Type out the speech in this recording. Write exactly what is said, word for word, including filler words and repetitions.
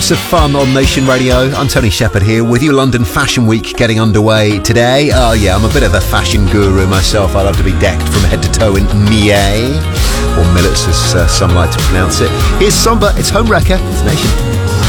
Lots of fun on Nation Radio. I'm Tony Shepherd here with you. London Fashion Week getting underway today. Oh yeah, I'm a bit of a fashion guru myself. I love to be decked from head to toe in millet, or millets as uh, some like to pronounce it. Here's Somber, it's Home Wrecker, it's Nation.